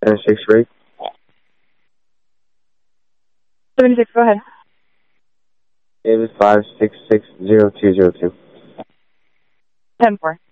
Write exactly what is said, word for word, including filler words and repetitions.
seventy-six rate. seventy-six, go ahead. David five six six zero two zero two. ten four.